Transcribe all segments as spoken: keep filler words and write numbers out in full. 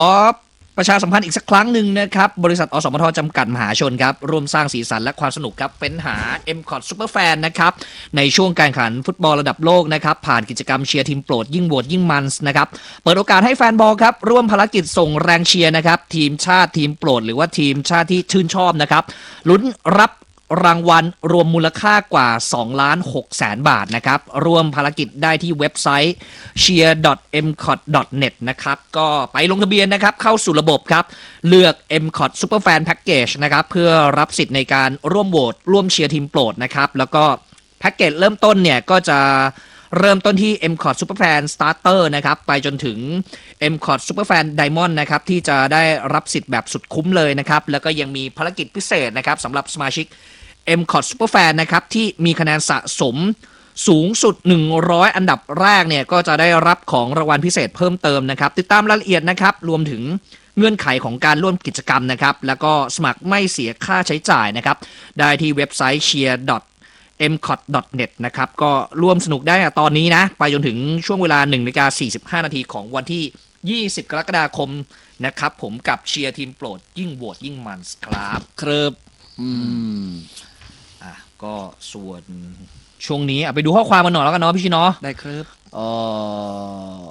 อประชาสัมพันธ์อีกสักครั้งหนึ่งนะครับบริษัทอสมทจำกัดมหาชนครับร่วมสร้างสีสันและความสนุกครับเป็นหา เอ็ม คอท Superfan นะครับในช่วงการแข่งขันฟุตบอลระดับโลกนะครับผ่านกิจกรรมเชียร์ทีมโปรดยิ่งโหวตยิ่งมันนะครับเปิดโอกาสให้แฟนบอลครับร่วมภารกิจส่งแรงเชียร์นะครับทีมชาติทีมโปรดหรือว่าทีมชาติที่ชื่นชอบนะครับลุ้นรับรางวัลรวมมูลค่ากว่า สองล้านหกแสน บาทนะครับร่วมภารกิจได้ที่เว็บไซต์ เชียร์ ดอท เอ็ม คอท ดอท เน็ต นะครับก็ไปลงทะเบียนนะครับเข้าสู่ระบบครับเลือก เอ็ม คอท Superfan Package นะครับเพื่อรับสิทธิ์ในการร่วมโหวตร่วมเชียร์ทีมโปรดนะครับแล้วก็แพ็กเกจเริ่มต้นเนี่ยก็จะเริ่มต้นที่ เอ็ม คอท Superfan Starter นะครับไปจนถึง เอ็ม คอท Superfan Diamond นะครับที่จะได้รับสิทธิ์แบบสุดคุ้มเลยนะครับแล้วก็ยังมีภารกิจพิเศษนะครับสำหรับสมาชิก เอ็ม คอท Superfan นะครับที่มีคะแนนสะสมสูงสุดหนึ่งร้อยอันดับแรกเนี่ยก็จะได้รับของรางวัลพิเศษเพิ่มเติมนะครับติดตามรายละเอียดนะครับรวมถึงเงื่อนไขของการร่วมกิจกรรมนะครับแล้วก็สมัครไม่เสียค่าใช้จ่ายนะครับได้ที่เว็บไซต์ เชียร์ ดอท เอ็ม คอท ดอท เน็ต นะครับก็ร่วมสนุกได้ตอนนี้นะไปจนถึงช่วงเวลา หนึ่งนาฬิกาสี่สิบห้านาทีของวันที่ยี่สิบกรกฎาคมนะครับผมกับเชียร์ทีมโปรดยิ่งโหวตยิ่งมันครับครับอืมอ่ะก็ส่วนช่วงนี้อ่ะไปดูข้อความกันหน่อยแล้วกันเนาะพี่ชินเนาะได้ครับเออ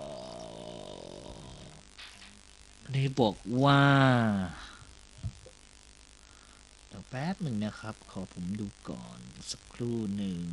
ได้บอกว่าเดี๋ยวแป๊บหนึ่งนะครับขอผมดูก่อนสักครู่หนึ่ง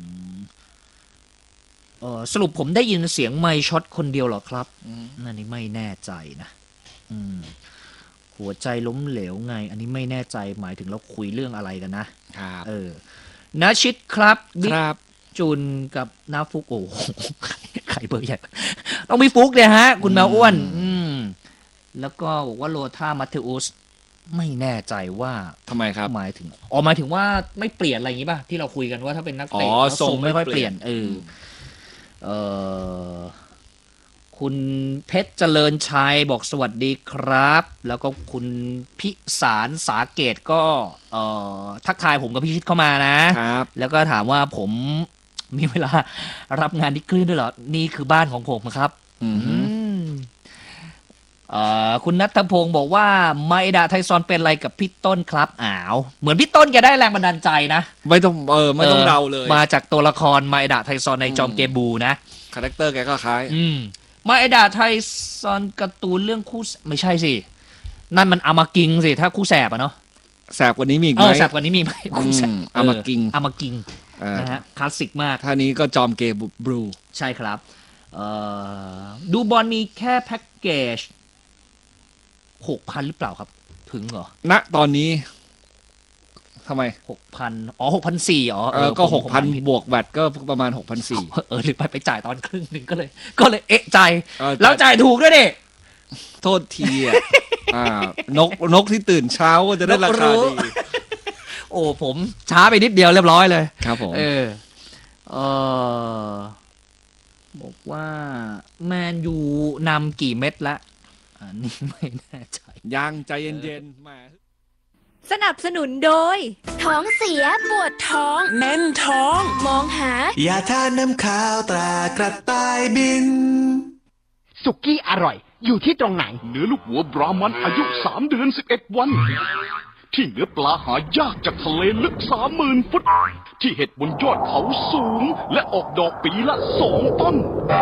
เออสรุปผมได้ยินเสียงไมค์ช็อตคนเดียวเหรอครับนั่นนี่ไม่แน่ใจนะอืมหัวใจล้มเหลวไงอันนี้ไม่แน่ใจหมายถึงเราคุยเรื่องอะไรกันนะครับเออนาชิดครับครับจุนกับน้าฟุกโอ้ไข่เบอร์ใหญ่ต้องมีฟุกเนี่ยฮะคุณแมวอ้วนอืมแล้วก็บอกว่าโลธามัตเทอุสไม่แน่ใจว่าทำไมครับหมายถึงอ๋อหมายถึงว่าไม่เปลี่ยนอะไรอย่างงี้ป่ะที่เราคุยกันว่าถ้าเป็นนักเตะทรงไม่ค่อยเปลี่ยนเออเออคุณเพชรเจริญชัยบอกสวัสดีครับแล้วก็คุณพิสารสาเกตก็เอ่อทักทายผมกับพี่ชิดเข้ามานะครับแล้วก็ถามว่าผมมีเวลารับงานที่คลื่นด้วยเหรอนี่คือบ้านของผมครับอืมเอ่อคุณณัฐพงศ์บอกว่าไมดาไทซอนเป็นอะไรกับพี่ต้นครับอ้าวเหมือนพี่ต้นแกได้แรงบันดาลใจนะไม่ต้องเออไม่ต้องเดาเลยมาจากตัวละครไมดาไทซอนในจอมเกบูนะคาแรคเตอร์แกก็คล้ายอืมมาไอดาไทซอนการ์ตูนเรื่องคู่ไม่ใช่สินั่นมันอามากิงสิถ้าคู่แสบอะเนาะแสบกว่านี้มีอีกไหมเออแสบกว่านี้มีไหมคู่แสบอามากิงอามากิงนะฮะคลาสสิกมากท่านี้ก็จอมเกย์บลูใช่ครับเอ่อดูบอลมีแค่แพ็กเกจ หกพัน หรือเปล่าครับถึงเหรอณตอนนี้ทำไมหกพัน อ๋อ หกพันสี่ร้อย อ๋อเออก็ หกพัน บวกแบตก็ประมาณ หกพันสี่ร้อยเออหรือไปไปจ่ายตอนครึ่งนึงก็เลยก็เลยเอะใจแล้วจ่ายถูกด้วยดิโทษทีอ่ะอ่านกนกที่ตื่นเช้าก็จะได้ราคาดีโอ้ผมช้าไปนิดเดียวเรียบร้อยเลยครับผมเออเออบอกว่าแมนยูนำกี่เม็ดละอันนี้ไม่แน่ใจยังใจเย็นๆมาสนับสนุนโดยท้องเสียปวดท้องแน่นท้องมองหายาทาน้ำขาวตรากระต่ายบินสุกี้อร่อยอยู่ที่ตรงไหนเนื้อลูกหัวบรามันอายุสามเดือนสิบเอ็ดวันที่เนื้อปลาหายากจากทะเลลึกสามหมื่นฟุตที่เห็ดบนยอดเขาสูงและออกดอกปีละสองต้น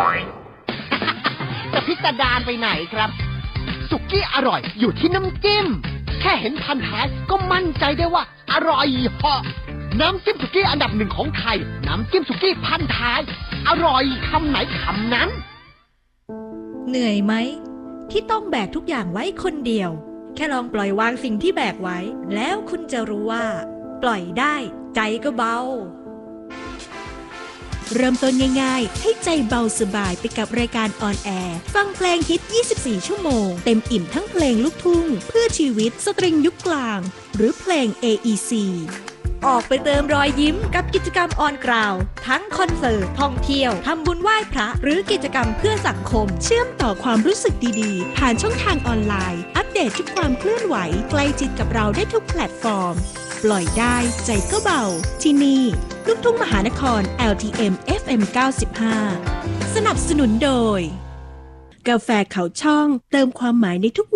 แต่พิสดารไปไหนครับสุกี้อร่อยอยู่ที่น้ำจิ้มแค่เห็นพันท้ายก็มั่นใจได้ว่าอร่อยเหาะน้ำจิ้มสุกี้อันดับหนึ่งของไทยน้ำจิ้มสุกี้พันท้ายอร่อยคำไหนคำนั้นเหนื่อยไหมที่ต้องแบกทุกอย่างไว้คนเดียวแค่ลองปล่อยวางสิ่งที่แบกไว้แล้วคุณจะรู้ว่าปล่อยได้ใจก็เบาเริ่มต้นง่ายๆให้ใจเบาสบายไปกับรายการออนแอร์ฟังเพลงฮิตยี่สิบสี่ชั่วโมงเต็มอิ่มทั้งเพลงลูกทุ่งเพื่อชีวิตสตริงยุคกลางหรือเพลง เอ อี ซี ออกไปเติมรอยยิ้มกับกิจกรรมออนกราวทั้งคอนเสิร์ตท่องเที่ยวทำบุญไหว้พระหรือกิจกรรมเพื่อสังคมเชื่อมต่อความรู้สึกดีๆผ่านช่องทางออนไลน์อัปเดตทุกความเคลื่อนไหวใกล้ชิดกับเราได้ทุกแพลตฟอร์มปล่อยได้ใจก็เบาที่นี่ลูกทุ่งมหานคร แอล ที เอ็ม เอฟ เอ็ม เก้าสิบห้า สนับสนุนโดยกาแฟเขาช่องเติมความหมายในทุก